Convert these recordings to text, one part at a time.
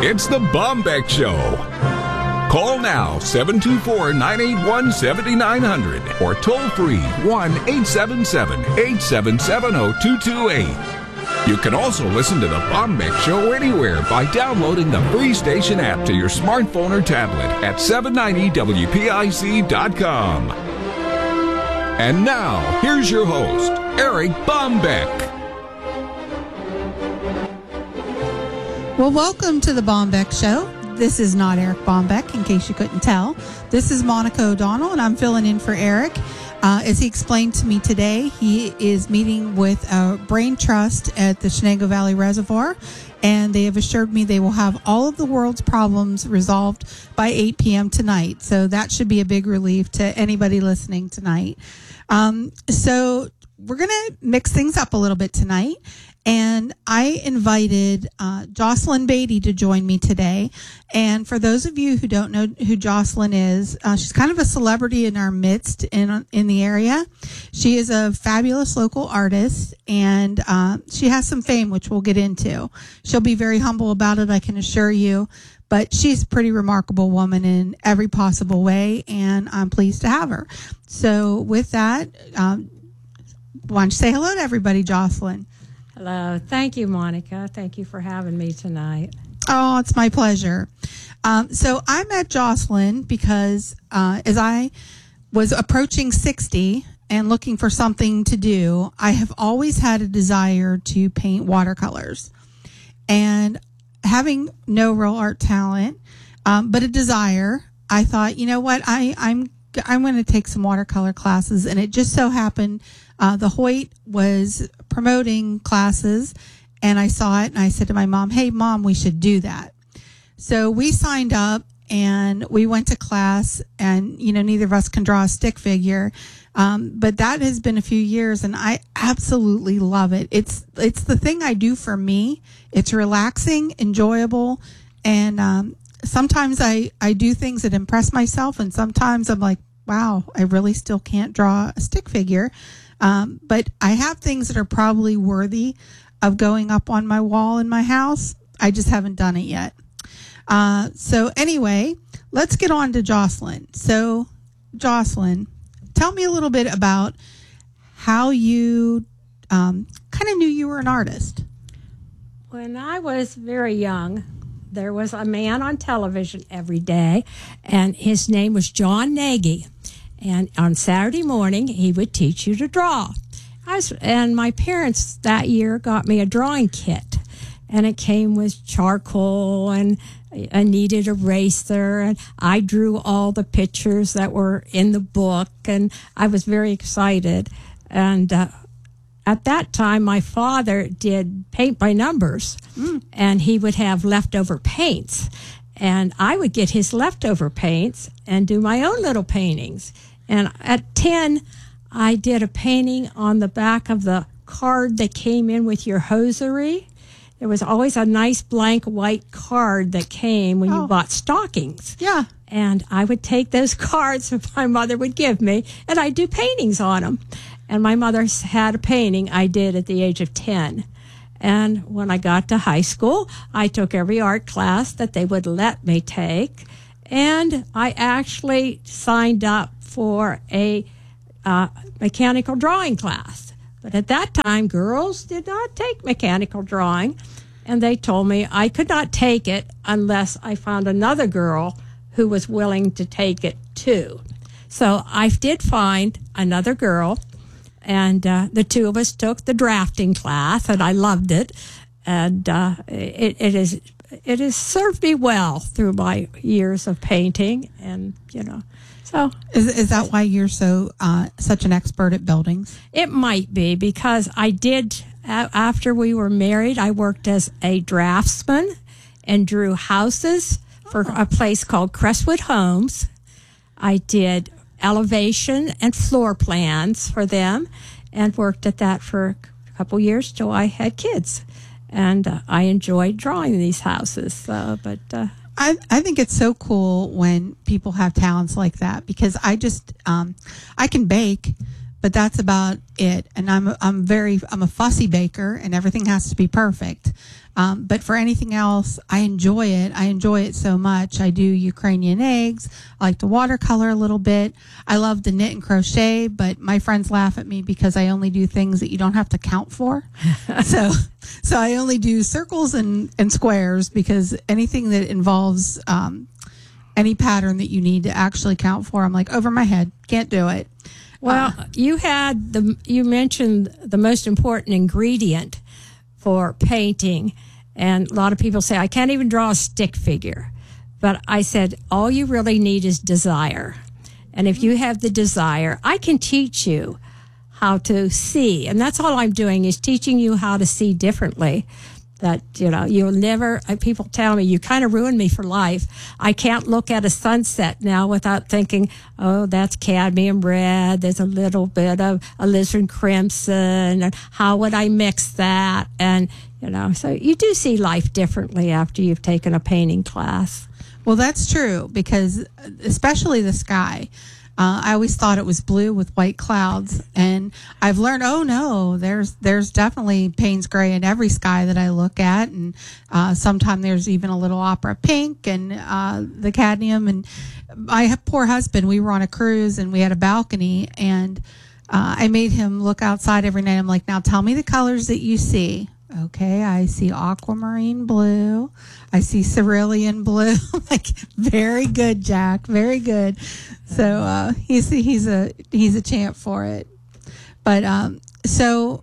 It's the Bombeck Show. Call now, 724-981-7900 or toll free 1-877-877-0228. You can also listen to the Bombeck Show anywhere by downloading the free station app to your smartphone or tablet at 790WPIC.com. And now, here's your host, Eric Bombeck. Well, welcome to the Bombeck Show. This is not Eric Bombeck, in case you couldn't tell. This is Monica O'Donnell, and I'm filling in for Eric. As he explained to me today, he is meeting with a brain trust at the Shenango Valley Reservoir, and they have assured me they will have all of the world's problems resolved by 8 p.m. tonight. So that should be a big relief to anybody listening tonight. So we're going to mix things up a little bit tonight. And I invited Jocelyn Beatty to join me today. And for those of you who don't know who Jocelyn is, she's kind of a celebrity in our midst in the area. She is a fabulous local artist, and she has some fame, which we'll get into. She'll be very humble about it, I can assure you. But she's a pretty remarkable woman in every possible way, and I'm pleased to have her. So with that, why don't you say hello to everybody, Jocelyn? Hello. Thank you, Monica. Thank you for having me tonight. Oh, it's my pleasure. So I met Jocelyn because as I was approaching 60 and looking for something to do, I have always had a desire to paint watercolors. And having no real art talent, but a desire, I thought, you know what, I'm going to take some watercolor classes. And it just so happened the Hoyt was promoting classes, and I saw it, and I said to my mom, hey, Mom, we should do that. So we signed up, and we went to class, and, you know, neither of us can draw a stick figure, but that has been a few years, and I absolutely love it. It's the thing I do for me. It's relaxing, enjoyable, and sometimes I do things that impress myself, and sometimes I'm like, wow, I really still can't draw a stick figure. But I have things that are probably worthy of going up on my wall in my house. I just haven't done it yet. So anyway, let's get on to Jocelyn. So Jocelyn, tell me a little bit about how you kind of knew you were an artist. When I was very young, there was a man on television every day, and his name was John Nagy. And on Saturday morning, he would teach you to draw. And my parents that year got me a drawing kit. And it came with charcoal and a kneaded eraser. And I drew all the pictures that were in the book. And I was very excited. And at that time, my father did paint by numbers. And he would have leftover paints. And I would get his leftover paints and do my own little paintings. And at 10, I did a painting on the back of the card that came in with your hosiery. There was always a nice blank white card that came when you bought stockings. Yeah. And I would take those cards that my mother would give me, and I'd do paintings on them. And my mother had a painting I did at the age of 10. And when I got to high school, I took every art class that they would let me take. And I actually signed up for a mechanical drawing class. But at that time, girls did not take mechanical drawing. And they told me I could not take it unless I found another girl who was willing to take it too. So I did find another girl. And the two of us took the drafting class, and I loved it. And it has served me well through my years of painting. And, you know, so. Is that why you're such an expert at buildings? It might be, because I did, after we were married, I worked as a draftsman and drew houses for a place called Crestwood Homes. I did elevation and floor plans for them, and worked at that for a couple years till I had kids. And I enjoyed drawing these houses. I think it's so cool when people have talents like that, because I can bake, but that's about it. And I'm a fussy baker, and everything has to be perfect. But for anything else, I enjoy it. I enjoy it so much. I do Ukrainian eggs. I like to watercolor a little bit. I love to knit and crochet, but my friends laugh at me because I only do things that you don't have to count for. So I only do circles and squares, because anything that involves any pattern that you need to actually count for, I'm like, over my head, can't do it. Well, you mentioned the most important ingredient for painting, and a lot of people say, I can't even draw a stick figure. But I said, all you really need is desire. And if you have the desire, I can teach you how to see. And that's all I'm doing, is teaching you how to see differently. That, you'll never, people tell me, you kind of ruined me for life. I can't look at a sunset now without thinking, oh, that's cadmium red. There's a little bit of alizarin crimson. And how would I mix that? And, so you do see life differently after you've taken a painting class. Well, that's true, because especially the sky. I always thought it was blue with white clouds, and I've learned, oh no, there's definitely Payne's gray in every sky that I look at, and sometimes there's even a little opera pink and the cadmium. And my poor husband, we were on a cruise and we had a balcony, and I made him look outside every night. I'm like, now tell me the colors that you see. Okay, I see aquamarine blue. I see cerulean blue. Like, very good, Jack. Very good. So he's a champ for it. But so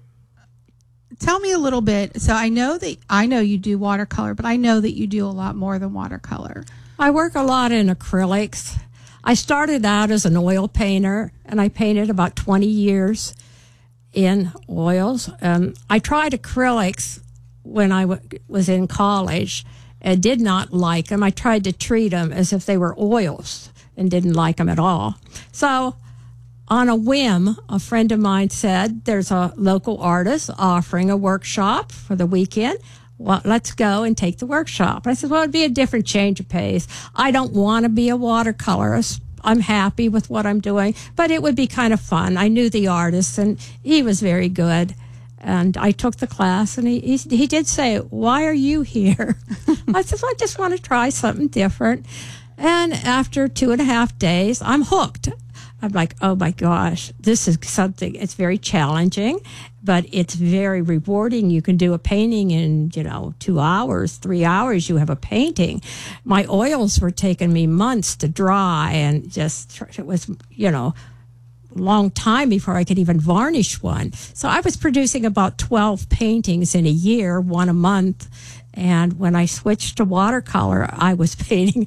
tell me a little bit. So I know you do watercolor, but I know that you do a lot more than watercolor. I work a lot in acrylics. I started out as an oil painter, and I painted about 20 years in oils. I tried acrylics when I was in college and did not like them. I tried to treat them as if they were oils and didn't like them at all. So on a whim, a friend of mine said, there's a local artist offering a workshop for the weekend. Well, let's go and take the workshop. I said, well, it'd be a different change of pace. I don't want to be a watercolorist. I'm happy with what I'm doing, but it would be kind of fun. I knew the artist, and he was very good. And I took the class, and he did say, why are you here? I said, well, I just want to try something different. And after 2.5 days, I'm hooked. I'm like, oh my gosh, this is something, it's very challenging, but it's very rewarding. You can do a painting in, 2 hours, 3 hours, you have a painting. My oils were taking me months to dry, and it was, a long time before I could even varnish one. So I was producing about 12 paintings in a year, one a month. And when I switched to watercolor, I was painting,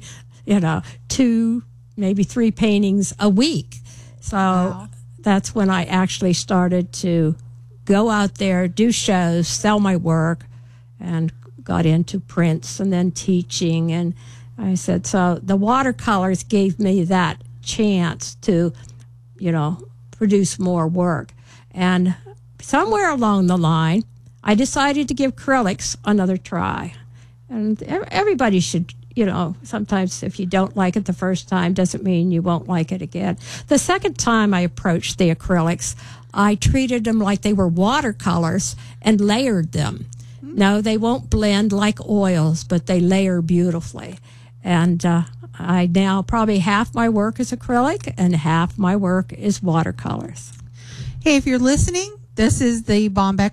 2, maybe 3 paintings a week. So wow. That's when I actually started to go out there, do shows, sell my work, and got into prints and then teaching. And I said, so the watercolors gave me that chance to, produce more work. And somewhere along the line, I decided to give acrylics another try. And everybody should, sometimes if you don't like it the first time, doesn't mean you won't like it again. The second time I approached the acrylics, I treated them like they were watercolors and layered them. No, they won't blend like oils, but they layer beautifully. And I now, probably half my work is acrylic and half my work is watercolors. Hey, if you're listening, this is the Bombeck